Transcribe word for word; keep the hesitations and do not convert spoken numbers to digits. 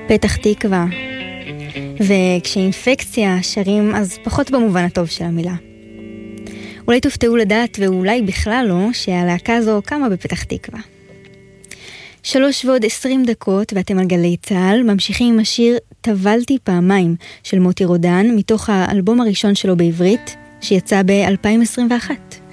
פתח תקווה. וכשאינפקציה שרים אז פחות במובן הטוב של המילה. אולי תופתעו לדעת ואולי בכלל לא שהלהקה הזו קמה בפתח תקווה. שלוש ועוד עשרים דקות ואתם על גלי צהל, ממשיכים עם השיר טבלתי פעמיים של מוטי רודן מתוך האלבום הראשון שלו בעברית שיצא ב-אלפיים עשרים ואחת.